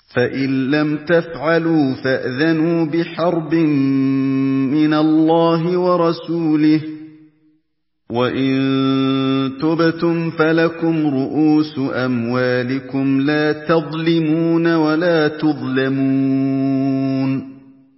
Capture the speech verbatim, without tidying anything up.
فَإِن لَّمْ تَفْعَلُوا فَأْذَنُوا بِحَرْبٍ مِّنَ اللَّهِ وَرَسُولِهِ ۖ وَإِن تُبْتُمْ فَلَكُمْ رُءُوسُ أَمْوَالِكُمْ لَا تَظْلِمُونَ وَلَا تُظْلَمُونَ